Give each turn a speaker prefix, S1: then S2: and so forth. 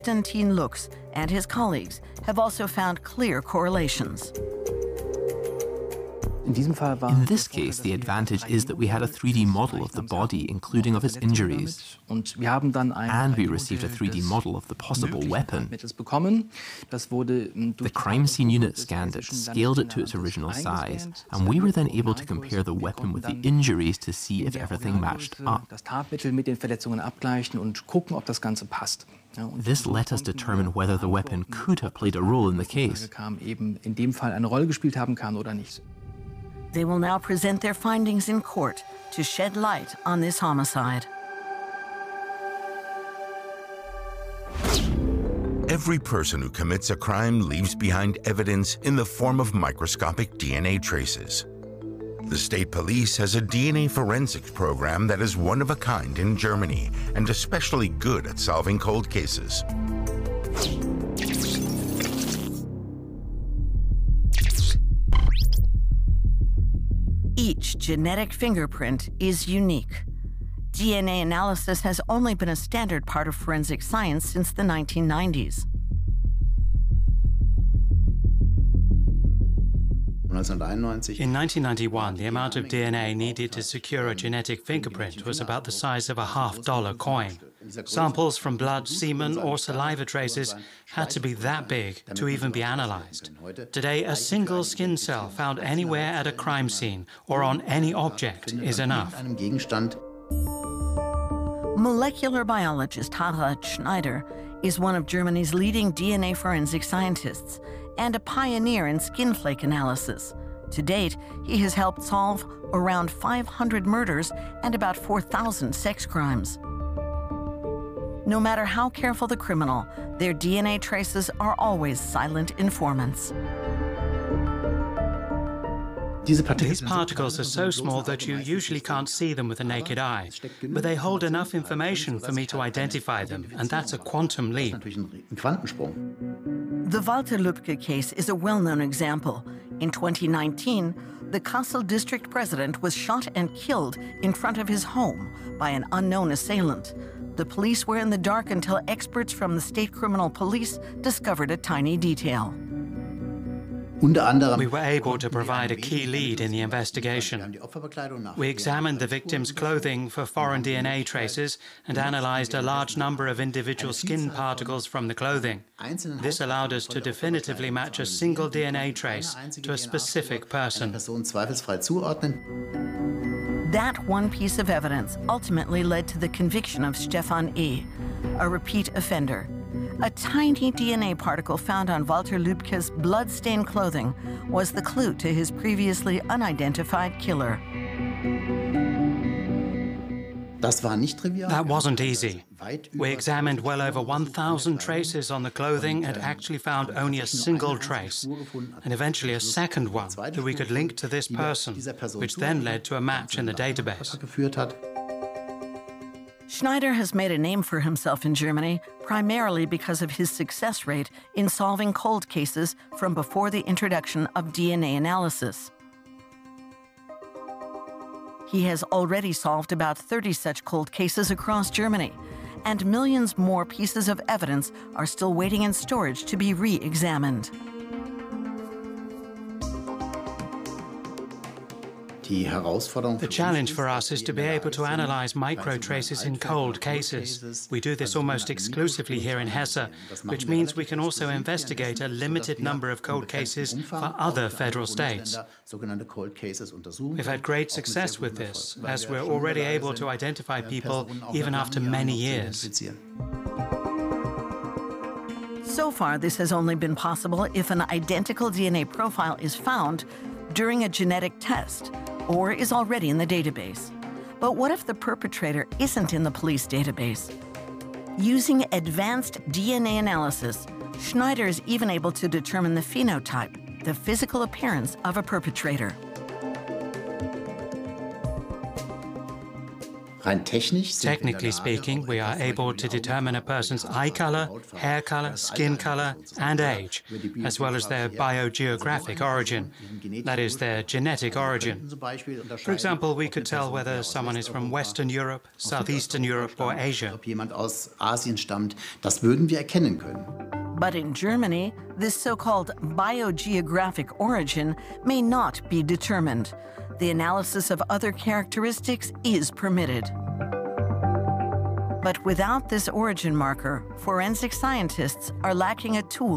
S1: Konstantin Lux and his colleagues have also found clear correlations.
S2: In this case, the advantage is that we had a 3D model of the body, including of its injuries, and we received a 3D model of the possible weapon. The crime scene unit scanned it, scaled it to its original size, and we were then able to compare the weapon with the injuries to see if everything matched up. This let us determine whether the weapon could have played a role in the case.
S1: They will now present their findings in court to shed light on this homicide.
S3: Every person who commits a crime leaves behind evidence in the form of microscopic DNA traces. The state police has a DNA forensics program that is one of a kind in Germany and especially good at solving cold cases.
S1: Each genetic fingerprint is unique. DNA analysis has only been a standard part of forensic science since the 1990s.
S4: In 1991, the amount of DNA needed to secure a genetic fingerprint was about the size of a $50 coin. Samples from blood, semen, or saliva traces had to be that big to even be analyzed. Today, a single skin cell found anywhere at a crime scene or on any object is enough.
S1: Molecular biologist Harald Schneider is one of Germany's leading DNA forensic scientists and a pioneer in skin flake analysis. To date, he has helped solve around 500 murders and about 4,000 sex crimes. No matter how careful the criminal, their DNA traces are always silent informants.
S4: These particles are so small that you usually can't see them with the naked eye, but they hold enough information for me to identify them, and that's a quantum leap.
S1: The Walter Lübcke case is a well-known example. In 2019, the Kassel district president was shot and killed in front of his home by an unknown assailant. The police were in the dark until experts from the state criminal police discovered a tiny detail.
S4: We were able to provide a key lead in the investigation. We examined the victim's clothing for foreign DNA traces and analyzed a large number of individual skin particles from the clothing. This allowed us to definitively match a single DNA trace to a specific person.
S1: That one piece of evidence ultimately led to the conviction of Stefan E., a repeat offender. A tiny DNA particle found on Walter Lübcke's blood-stained clothing was the clue to his previously unidentified killer.
S4: That wasn't easy. We examined well over 1,000 traces on the clothing and actually found only a single trace, and eventually a second one that we could link to this person, which then led to a match in the database.
S1: Schneider has made a name for himself in Germany primarily because of his success rate in solving cold cases from before the introduction of DNA analysis. He has already solved about 30 such cold cases across Germany, and millions more pieces of evidence are still waiting in storage to be re-examined.
S4: The challenge for us is to be able to analyze microtraces in cold cases. We do this almost exclusively here in Hesse, which means we can also investigate a limited number of cold cases for other federal states. We've had great success with this, as we're already able to identify people even after many years.
S1: So far, this has only been possible if an identical DNA profile is found during a genetic test or is already in the database. But what if the perpetrator isn't in the police database? Using advanced DNA analysis, Schneider is even able to determine the phenotype, the physical appearance of a perpetrator.
S4: Technically speaking, we are able to determine a person's eye color, hair color, skin color, and age, as well as their biogeographic origin, that is, their genetic origin. For example, we could tell whether someone is from Western Europe, Southeastern Europe, or Asia.
S1: But in Germany, this so-called biogeographic origin may not be determined. The analysis of other characteristics is permitted. But without this origin marker, forensic scientists are lacking a tool